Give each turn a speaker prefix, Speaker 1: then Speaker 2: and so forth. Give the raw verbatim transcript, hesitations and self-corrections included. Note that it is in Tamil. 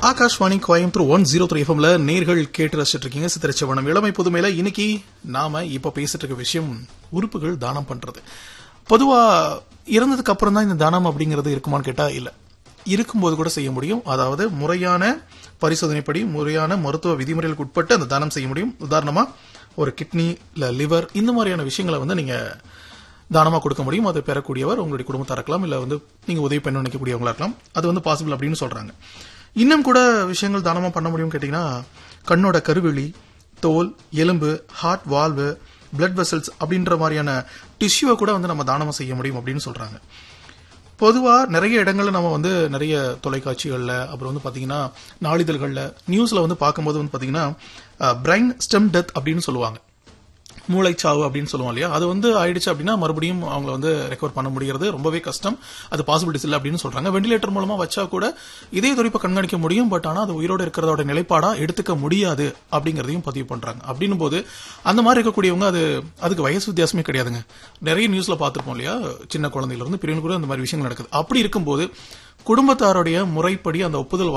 Speaker 1: Akashvani Coimbatore one zero three எஃப்எம்ல நேர்கள் கேட்டு ரசிச்சிட்டு இருக்கீங்க சித்திரச்சவனம் இளமை புதுமையில. இன்னைக்கு நாம இப்ப பேசிட்டு இருக்க விஷயம் உறுப்புகள் தானம் பண்றது. பொதுவா இறந்ததுக்கு அப்புறம் தான் இந்த தானம் அப்படிங்கறது இருக்குமான்னு கேட்டா இல்ல, இருக்கும்போது கூட செய்ய முடியும். அதாவது முறையான பரிசோதனைப்படி முறையான மருத்துவ விதிமுறைகளுக்கு உட்பட்டு அந்த தானம் செய்ய முடியும். உதாரணமா ஒரு கிட்னி இல்ல லிவர் இந்த மாதிரியான விஷயங்களை வந்து நீங்க தானமா கொடுக்க முடியும். அதை பெறக்கூடியவர் உங்களுடைய குடும்பத்தார் இருக்கலாம், இல்ல வந்து நீங்க உதவி பண்ண நினைக்கக்கூடியவங்களா இருக்கலாம். அது வந்து பாசிபிள் அப்படின்னு சொல்றாங்க. இன்னும் கூட விஷயங்கள் தானமா பண்ண முடியும் கேட்டீங்கன்னா, கண்ணோட கருவிழி, தோல், எலும்பு, ஹார்ட் வால்வு, பிளட் வெசல்ஸ் அப்படின்ற மாதிரியான டிஷ்யூவை கூட வந்து நம்ம தானமா செய்ய முடியும் அப்படின்னு சொல்றாங்க. பொதுவா நிறைய இடங்கள்ல நம்ம வந்து நிறைய தொலைக்காட்சிகள்ல அப்புறம் வந்து பாத்தீங்கன்னா நாளிதழ்கள்ல நியூஸ்ல வந்து பார்க்கும்போது வந்து பாத்தீங்கன்னா பிரைன் ஸ்டெம் டெத் அப்படின்னு சொல்லுவாங்க. மூளைச்சாவு அப்படின்னு சொல்லுவோம் இல்லையா, அது வந்து ஆயிடுச்சு அப்படின்னா மறுபடியும் அவங்க வந்து ரெக்கவர் பண்ண முடிகிறது ரொம்பவே கஷ்டம், அது பாசிபிலிட்டிஸ் இல்லை அப்படின்னு சொல்றாங்க. வெண்டிலேட்டர் மூலமா வச்சா கூட இதய துடிப்பை கண்காணிக்க முடியும், பட் ஆனா அது உயிரோடு இருக்கிறதோட நிலைப்பாடா எடுத்துக்க முடியாது அப்படிங்கறதையும் பதிவு பண்றாங்க. அப்படின்னும் போது அந்த மாதிரி இருக்கக்கூடியவங்க அது அதுக்கு வயசு வித்தியாசமே கிடையாதுங்க. நிறைய நியூஸ்ல பார்த்திருப்போம் இல்லையா, சின்ன குழந்தையில இருந்து பெரியவங்க கூட அந்த மாதிரி விஷயங்கள் நடக்குது. அப்படி இருக்கும்போது குடும்பத்தாருடைய முறைப்படி அந்த ஒப்புதல்